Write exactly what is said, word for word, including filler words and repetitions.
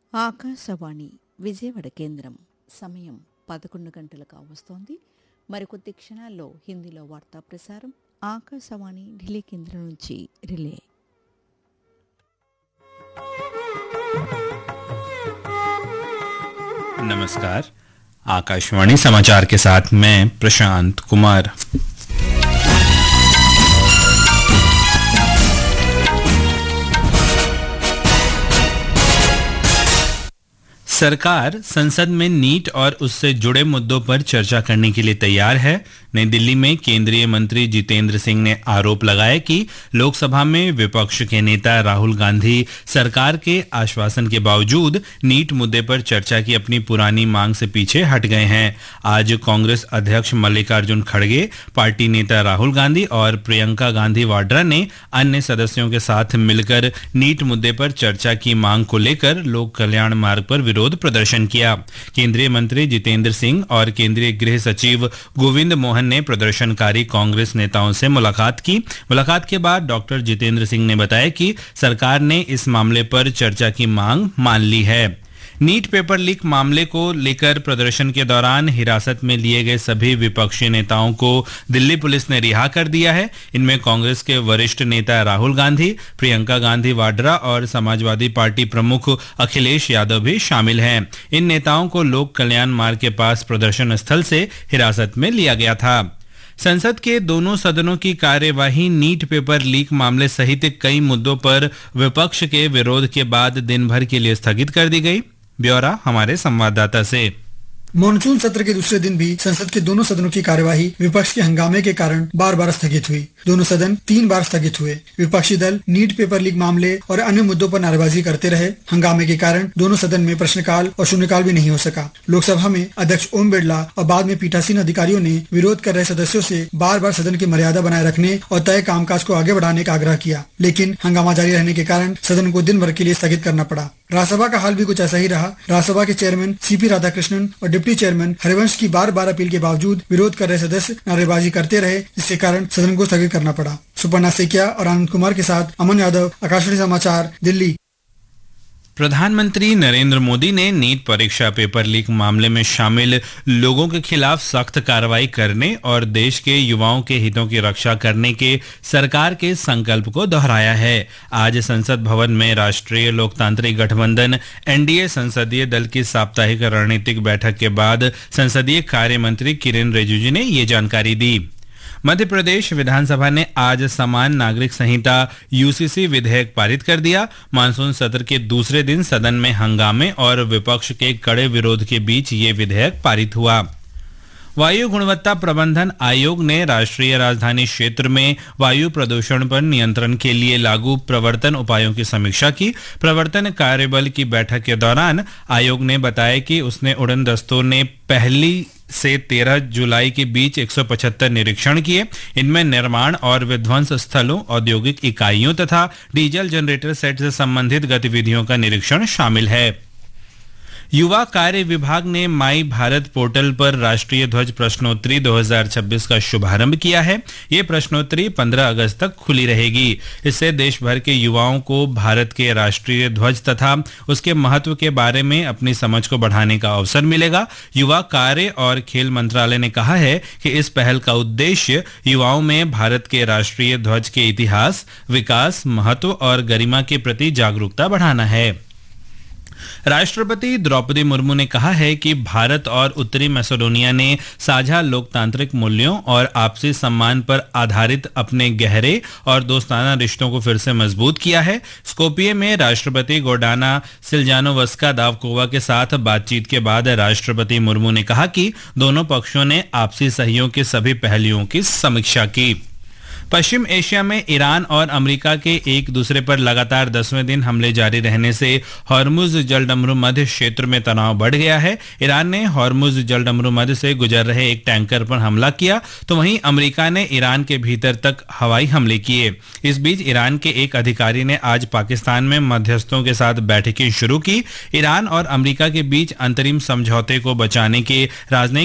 ఆకాశవాణి విజయవాడ కేంద్రం. సమయం పదకొండు గంటలకు వస్తోంది. మరికొద్ది క్షణాల్లో హిందీలో వార్తా ప్రసారం ఆకాశవాణి ఢిల్లీ కేంద్రం నుంచి రిలే. नमस्कार, आकाशवाणी समाचार के साथ मैं प्रशांत कुमार। सरकार संसद में नीट और उससे जुड़े मुद्दों पर चर्चा करने के लिए तैयार है। नई दिल्ली में केंद्रीय मंत्री जितेंद्र सिंह ने आरोप लगाया कि लोकसभा में विपक्ष के नेता राहुल गांधी सरकार के आश्वासन के बावजूद नीट मुद्दे पर चर्चा की अपनी पुरानी मांग से पीछे हट गए हैं। आज कांग्रेस अध्यक्ष मल्लिकार्जुन खड़गे, पार्टी नेता राहुल गांधी और प्रियंका गांधी वाड्रा ने अन्य सदस्यों के साथ मिलकर नीट मुद्दे पर चर्चा की मांग को लेकर लोक कल्याण मार्ग पर विरोध प्रदर्शन किया। केंद्रीय मंत्री जितेंद्र सिंह और केंद्रीय गृह सचिव गोविंद मोहन ने प्रदर्शनकारी कांग्रेस नेताओं से मुलाकात की। मुलाकात के बाद डॉक्टर जितेंद्र सिंह ने बताया कि सरकार ने इस मामले पर चर्चा की मांग मान ली है। नीट पेपर लीक मामले को लेकर प्रदर्शन के दौरान हिरासत में लिए गए सभी विपक्षी नेताओं को दिल्ली पुलिस ने रिहा कर दिया है। इनमें कांग्रेस के वरिष्ठ नेता राहुल गांधी, प्रियंका गांधी वाड्रा और समाजवादी पार्टी प्रमुख अखिलेश यादव भी शामिल हैं। इन नेताओं को लोक कल्याण मार्ग के पास प्रदर्शन स्थल से हिरासत में लिया गया था। संसद के दोनों सदनों की कार्यवाही नीट पेपर लीक मामले सहित कई मुद्दों पर विपक्ष के विरोध के बाद दिन भर के लिए स्थगित कर दी गई। ब्यौरा हमारे संवाददाता से। मॉनसून सत्र के दूसरे दिन भी संसद के दोनों सदनों की कार्यवाही विपक्ष के हंगामे के कारण बार बार स्थगित हुई। दोनों सदन तीन बार स्थगित हुए। विपक्षी दल नीट पेपर लीक मामले और अन्य मुद्दों पर नारेबाजी करते रहे। हंगामे के कारण दोनों सदन में प्रश्नकाल और शून्यकाल भी नहीं हो सका। लोकसभा में अध्यक्ष ओम बिरला और बाद में पीठासीन अधिकारियों ने विरोध कर रहे सदस्यों से बार बार सदन की मर्यादा बनाए रखने और तय कामकाज को आगे बढ़ाने का आग्रह किया, लेकिन हंगामा जारी रहने के कारण सदन को दिन भर के लिए स्थगित करना पड़ा। राज्यसभा का हाल भी कुछ ऐसा ही रहा। राज्यसभा के चेयरमैन सीपी राधाकृष्णन और डिप्टी चेयरमैन हरिवंश की बार बार अपील के बावजूद विरोध कर रहे सदस्य नारेबाजी करते रहे, जिसके कारण सदन को स्थगित करना पड़ा। सुपर्णा सेकिया और आनंद कुमार के साथ अमन यादव, आकाशवाणी समाचार, दिल्ली। प्रधानमंत्री नरेंद्र मोदी ने नीट परीक्षा पेपर लीक मामले में शामिल लोगों के खिलाफ सख्त कार्रवाई करने और देश के युवाओं के हितों की रक्षा करने के सरकार के संकल्प को दोहराया है। आज संसद भवन में राष्ट्रीय लोकतांत्रिक गठबंधन एनडीए संसदीय दल की साप्ताहिक रणनीतिक बैठक के बाद संसदीय कार्य मंत्री किरेन रिजिजू ने ये जानकारी दी। मध्य प्रदेश विधानसभा ने आज समान नागरिक संहिता यूसीसी विधेयक पारित कर दिया। मानसून सत्र के दूसरे दिन सदन में हंगामे और विपक्ष के कड़े विरोध के बीच ये विधेयक पारित हुआ। वायु गुणवत्ता प्रबंधन आयोग ने राष्ट्रीय राजधानी क्षेत्र में वायु प्रदूषण पर नियंत्रण के लिए लागू प्रवर्तन उपायों की समीक्षा की। प्रवर्तन कार्यबल की बैठक के दौरान आयोग ने बताया कि उसने उड़न दस्तों ने पहली से तेरह जुलाई के बीच एक सौ पचहत्तर निरीक्षण किए। इनमें निर्माण और विध्वंस स्थलों, औद्योगिक इकाइयों तथा डीजल जनरेटर सेट से संबंधित गतिविधियों का निरीक्षण शामिल है। युवा कार्य विभाग ने माई भारत पोर्टल पर राष्ट्रीय ध्वज प्रश्नोत्तरी दो हज़ार छब्बीस का शुभारंभ किया है। ये प्रश्नोत्तरी पंद्रह अगस्त तक खुली रहेगी। इससे देश भर के युवाओं को भारत के राष्ट्रीय ध्वज तथा उसके महत्व के बारे में अपनी समझ को बढ़ाने का अवसर मिलेगा। युवा कार्य और खेल मंत्रालय ने कहा है कि इस पहल का उद्देश्य युवाओं में भारत के राष्ट्रीय ध्वज के इतिहास, विकास, महत्व और गरिमा के प्रति जागरूकता बढ़ाना है। राष्ट्रपति द्रौपदी मुर्मू ने कहा है कि भारत और उत्तरी मैसेडोनिया ने साझा लोकतांत्रिक मूल्यों और आपसी सम्मान पर आधारित अपने गहरे और दोस्ताना रिश्तों को फिर से मजबूत किया है। स्कोपिये में राष्ट्रपति गोर्डाना सिल्जानोवस्का दावकोवा के साथ बातचीत के बाद राष्ट्रपति मुर्मू ने कहा कि दोनों पक्षों ने आपसी सहयोग के सभी पहलुओं की समीक्षा की। पश्चिम एशिया में ईरान और अमेरिका के एक दूसरे पर लगातार दसवें दिन हमले जारी रहने से हॉर्मुज जलडमरू मध्य क्षेत्र में तनाव बढ़ गया है। ईरान ने हॉर्मुज जलडमरू मध्य से गुजर रहे एक टैंकर पर हमला किया, तो वहीं अमेरिका ने ईरान के भीतर तक हवाई हमले किए। इस बीच ईरान के एक अधिकारी ने आज पाकिस्तान में मध्यस्थों के साथ बैठकें शुरू की। ईरान और अमेरिका के बीच अंतरिम समझौते को बचाने के राजनयिक